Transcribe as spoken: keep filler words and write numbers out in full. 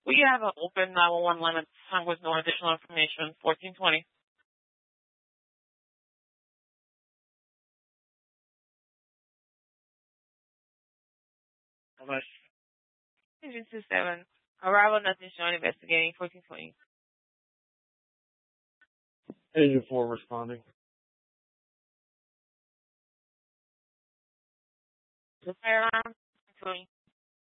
We have an open nine one one line at this time with no additional information. fourteen twenty. How much? Engine two seven. Arrival, nothing showing, investigating. fourteen twenty. Engine four responding. The fire alarm. twenty.